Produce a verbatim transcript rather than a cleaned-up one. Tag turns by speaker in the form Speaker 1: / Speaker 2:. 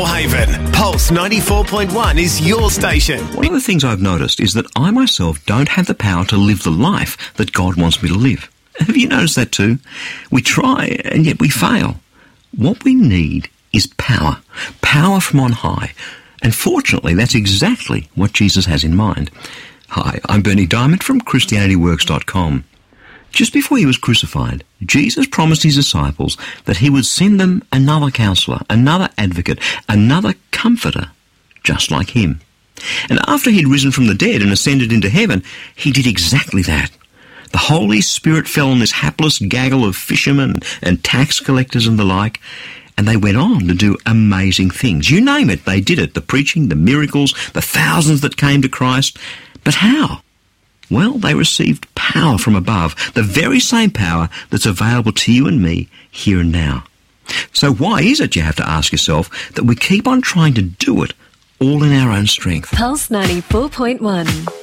Speaker 1: Shoalhaven. Pulse ninety-four point one is your station.
Speaker 2: One of the things I've noticed is that I myself don't have the power to live the life that God wants me to live. Have you noticed that too? We try and yet we fail. What we need is power. Power from on high. And fortunately, that's exactly what Jesus has in mind. Hi, I'm Bernie Diamond from Christianity Works dot com. Just before he was crucified, Jesus promised his disciples that he would send them another counselor, another advocate, another comforter, just like him. And after he'd risen from the dead and ascended into heaven, he did exactly that. The Holy Spirit fell on this hapless gaggle of fishermen and tax collectors and the like, and they went on to do amazing things. You name it, they did it. The preaching, the miracles, the thousands that came to Christ. But how? Well, they received power from above, the very same power that's available to you and me here and now. So why is it, you have to ask yourself, that we keep on trying to do it all in our own strength?
Speaker 3: Pulse ninety-four point one.